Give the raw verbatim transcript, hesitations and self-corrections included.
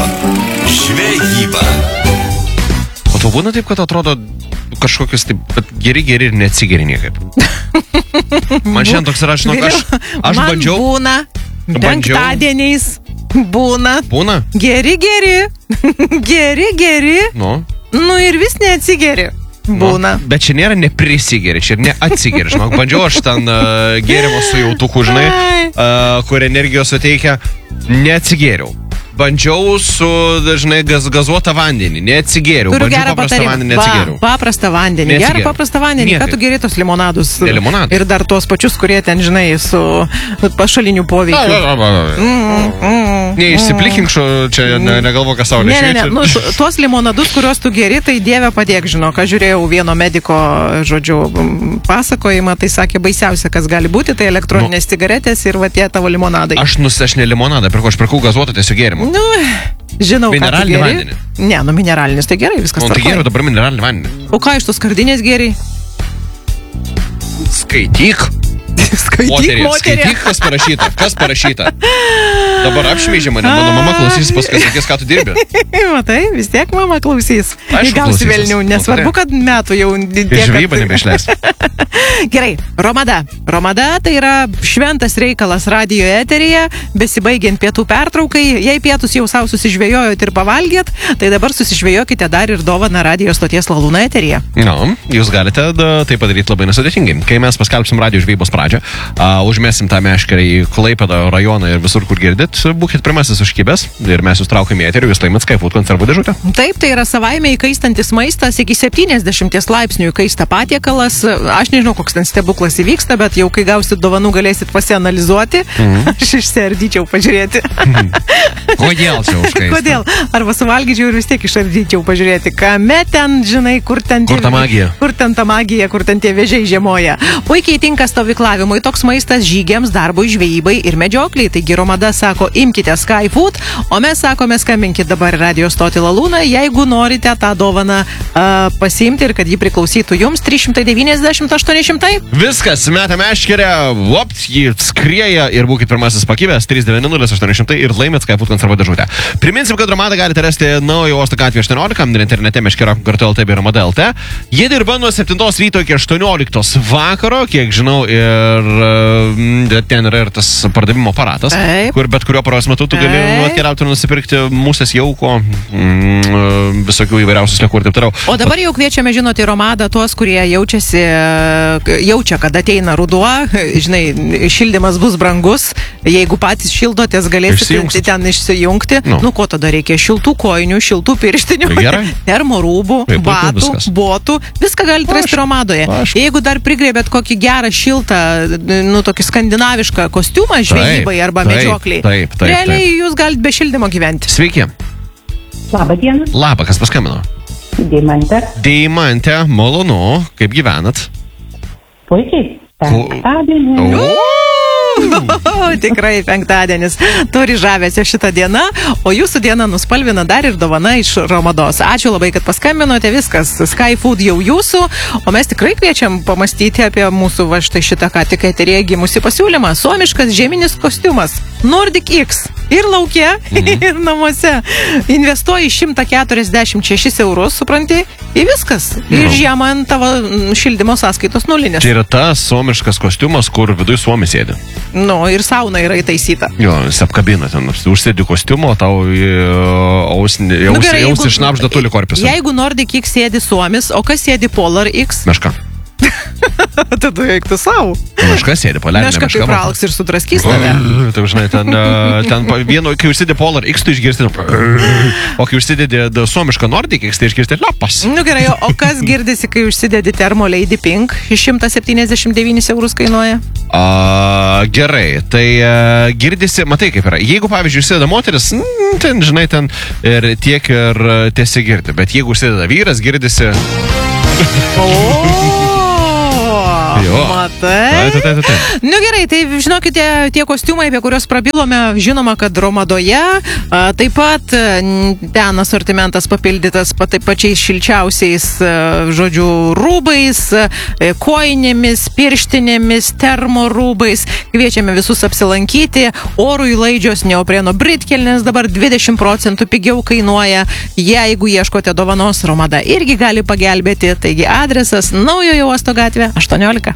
žvejyba. O tu būna taip, kad atrodo kažkokius taip, bet geri geri ir neatsigeri niekaip. Man šiandien toks yra, žinok, aš, aš Man bandžiau. būna, Bandžiau. penktadieniais būna, Būna? geri geri, geri geri, Nu. nu ir vis neatsigeri. Būna. Nu, bet čia nėra neprisigeri, čia ir neatsigeri, žinok. Bandžiau aš ten uh, gėrimo su jautuku, žinai, uh, kur energijos suteikia, neatsigeriau. Bandžiau su, dažnai, gaz, gazuotą vandenį, neatsigeriau. Turiu Bandžiau gerą paprastą patarimą. vandenį, Va, neatsigeriau. paprastą vandenį. Neatsigeriu. Gerą paprastą vandenį. Niekaip. Ką tu geri tos limonadus? Ne limonadai. Ir dar tuos pačius, kurie ten, žinai, su pašaliniu poveikiu. Mm, mm, Neišsiplikink, čia ne, negalvo, kas saulė Ne, ne, ne, šviečia. nu, tu- tuos limonadus, kuriuos tu geri, tai dieve padėk, žinok. Aš žiūrėjau vieno mediko, žodžiu, pasakojimą, tai sakė, baisiausia, kas gali būti, tai elektroninės nu, cigaretės ir va tie tavo limonadai. Aš nuseš ne limonadą, pirku, aš pirkau gazuotą tiesiog gėrimą. Nu, žinau, ką tu Mineralinį geri. vandenį. Ne, nu mineralinis, tai gerai, viskas O tai tvarkoj. geriau dabar mineralinį vandenį. O ką iš tos skardinės geri? Skaityk. Skaityk, Moterį, moterį. skaityk, kas parašyta. Kas parašyta. Dabar apšmeižė mane, mano mama klausys, paskui sakys, ką tu dirbi. Matai, vis tiek mama klausys. Aišku, Gausi klausys. velnių, nesvarbu, Nu, tai. kad metų jau tiek. Ir žvejybą nebeišleis. Gerai, Romada. Romada tai yra šventas reikalas radijo eteryje, besibaigiant pietų pertraukai. Jei pietus jau savo susižvėjojot ir pavalgėt, tai dabar susižvėjokite dar ir dovaną radijo stoties Lalūna eteryje. Nu, jūs galite da, tai padaryti labai nesudėtingai. Kai mes paskelbsim radijo žvejybos pradžią, uh, užmėsim tą meškerę į Klaipėdą rajoną ir visur, kur girdit, būkit pirmasis užkibęs ir mes jūs traukime į eterį, jūs laimit Skyfood konservų dėžutę. Taip, tai yra savaime įkaistantis maistas, iki septyniasdešimt laipsnių įkaista patiekalas. Aš nežinau, koks ten stebuklas įvyksta, bet jau kai gausit dovanų, galėsit pasianalizuoti. Mhm. Aš išsiardyčiau pažiūrėti. Kodėl čia užkaista? Kodėl? Arba suvalgyčiau ir vis tiek išardyčiau pažiūrėti, kame ten, žinai, kur ten... Kur ta magija? Kur ten ta magija, kur ten tie vėžiai žiemoja. Puikiai tinka stovyklavimui toks maistas, žygiams, darbui, žvejybai ir medžiokliai. Taigi Romada sako, imkite Skyfood, o mes sakome, skambinkit dabar radio stoti Lalūną, jeigu norite tą dovaną uh, pasiimti ir kad ji priklausytų jums. trys šimtai devyniasdešimt aštuoni šimtai. Viskas, metame meškerę, vop, jį skrieja ir būkit pirmasis pakibęs, trys devyni nulis aštuoni šimtai ir laimit Skyfood konservų dėžutę. Priminsim, kad Romadą galite rasti naujo uosto gatvėje aštuoniolika, internete meškerą kartu L T bei Romada L T. Jie dirba nuo septintos ryto iki aštuonioliktos vakaro, kiek žinau, ir uh, ten yra ir tas pardavimo aparatas, Taip. kur bet kurio paros metu tu gali Taip. atkeliauti ir nusipirkti musės jauko, mm, visokių įvairiausių sliekų ir taip toliau. O dabar jau kviečiame žinoti Romadą tuos, kurie jaučiasi, jaučia, kad ateina ruduo, žinai, šildymas bus brangus, jeigu patys šildotės, galėsite Išsijungsit. ten išsijungti. Nu. Nu, ko tada reikia? Šiltų kojinių, šiltų pirštinių, Tai gerai. termorūbų, Tai puiku batų, viskas. botų, viską galite rasti Romadoje. Aišku. Jeigu dar prigrėbėt kokį gerą, šiltą, nu, tokį skandinavišką kostiumą žvejybai arba taip, medžiokliai, taip, taip, realiai jūs galite be šildymo gyventi. Sveiki. Labą dieną, Labą, kas paskambino? Deimantė. Deimantė, malonu, kaip gyvenat? Puikiai. Penktadienį. O, tikrai penktadienis turi žavesio šitą dieną, o jūsų dieną nuspalvina dar ir dovana iš Romados. Ačiū labai, kad paskambinote, viskas, Skyfood jau jūsų, o mes tikrai kviečiam pamastyti apie mūsų va štai šitą ką tik eterėje gimusi pasiūlymą. Suomiškas žieminis kostiumas Nordic X ir laukia, mhm. ir namuose. Investuoji šimtą keturiasdešimt šešis eurus, supranti, ir viskas. Ir Nu. žiemą ant tavo šildymo sąskaitos nulinės. Čia yra tas suomiškas kostiumas, kur viduj suomis sėdi. Nu, ir sauna yra įtaisyta. Jo, jis apkabina ten, užsėdi kostiumo, tau ausinį, Nu, jaus, gerai, jaus jeigu- išnapžda tuli korpusą. Jeigu Nordic X sėdi Suomis, o kas sėdi Polar X? Meška. Tada eiktų savo. Meška sėdi, poliarinė Meška meška. kaip pralks ir sudraskys tave. Tai, žinai, ten, e, ten pa- vieno, kai užsidė Polar X, tu išgirsti, o kai užsidė suomišką Nordic X, tai išgirsti lapas. Nu gerai, o, o kas girdisi, kai užsidedi Thermo Lady Pink? šimtas septyniasdešimt devynis eurus kainuoja. A, gerai, tai a, girdisi, matai kaip yra. Jeigu, pavyzdžiui, užsideda moteris, mm, ten, žinai, ten ir tiek ir tiesi girdi. Bet jeigu užsideda vyras, girdisi, O! Jo. Matai? Taip, taip, taip, taip. Nu gerai, tai žinokite, tie kostiumai, apie kuriuos prabilome, žinoma, kad Romadoje, a, taip pat n, ten asortimentas papildytas pa, taip pačiais šilčiausiais, a, žodžiu, rūbais, a, koinėmis, pirštinėmis, termorūbais. Kviečiame visus apsilankyti. Orui laidžios neopreno britkelnės dabar dvidešimt procentų pigiau kainuoja. Jeigu ieškote dovanos, Romada irgi gali pagelbėti. Taigi adresas Naujojo uosto gatvė aštuoniolika.